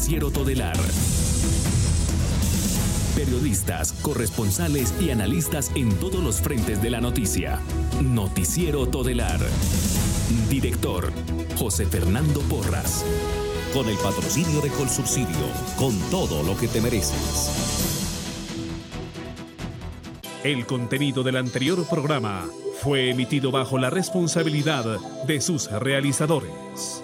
Noticiero Todelar. Periodistas, corresponsales y analistas en todos los frentes de la noticia. Noticiero Todelar. Director, José Fernando Porras. Con el patrocinio de Colsubsidio, con todo lo que te mereces. El contenido del anterior programa fue emitido bajo la responsabilidad de sus realizadores.